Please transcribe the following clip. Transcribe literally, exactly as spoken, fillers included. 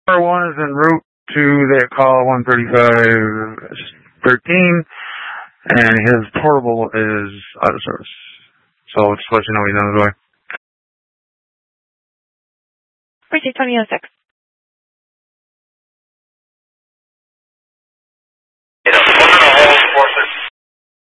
R one is en route to that call one thirty-five thirteen, and his portable is out of service. So just let you know he's on his way. Appreciate twenty oh six.